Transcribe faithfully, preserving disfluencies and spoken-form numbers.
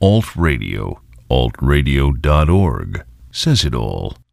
Alt Radio, alt radio dot org, says it all.